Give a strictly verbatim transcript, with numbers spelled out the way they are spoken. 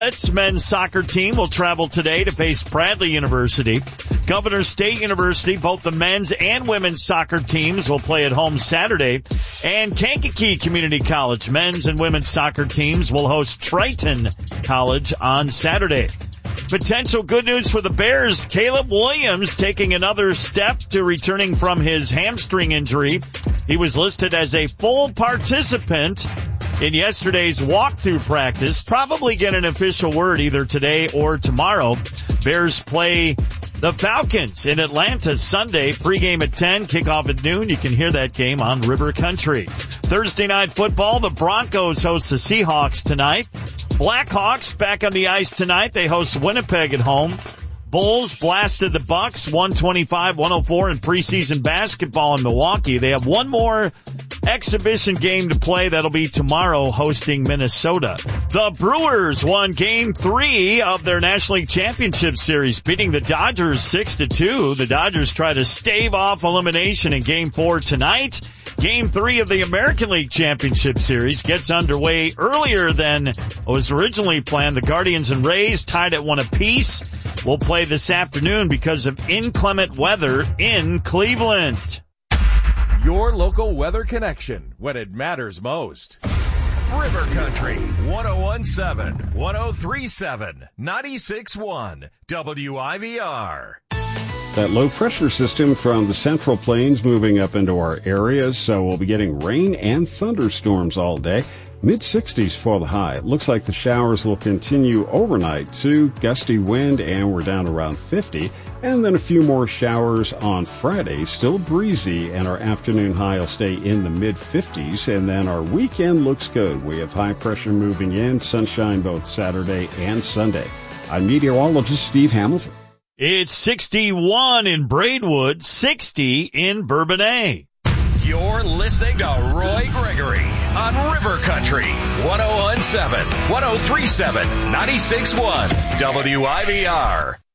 Its men's soccer team will travel today to face Bradley University. Governor State University, both the men's and women's soccer teams will play at home Saturday. And Kankakee Community College men's and women's soccer teams will host Triton College on Saturday. Potential good news for the Bears. Caleb Williams taking another step to returning from his hamstring injury. He was listed as a full participant in yesterday's walkthrough practice. Probably get an official word either today or tomorrow. Bears play the Falcons in Atlanta Sunday. Pregame at ten, kickoff at noon. You can hear that game on River Country. Thursday night football, the Broncos host the Seahawks tonight. Blackhawks back on the ice tonight. They host Winnipeg at home. Bulls blasted the Bucks one twenty-five one oh four in preseason basketball in Milwaukee. They have one more exhibition game to play. That'll be tomorrow, hosting Minnesota. The Brewers won game three of their National League Championship Series, beating the Dodgers six to two. The Dodgers try to stave off elimination in game four tonight. Game three of the American League Championship Series gets underway earlier than was originally planned. The Guardians and Rays tied at one apiece. Will play this afternoon because of inclement weather in Cleveland. Your local weather connection when it matters most. River Country, one oh one point seven, one oh three point seven, ninety-six point one, W I V R. That low pressure system from the Central Plains moving up into our areas, so we'll be getting rain and thunderstorms all day. mid sixties for the high. It looks like the showers will continue overnight too. Gusty wind, and we're down around fifty. And then a few more showers on Friday. Still breezy, and our afternoon high will stay in the mid fifties. And then our weekend looks good. We have high pressure moving in, sunshine both Saturday and Sunday. I'm meteorologist Steve Hamilton. It's sixty-one in Braidwood, sixty in Bourbonnais. You're listening to Roy Gregory on River Country, one oh one point seven, one oh three point seven, ninety-six point one, W I V R.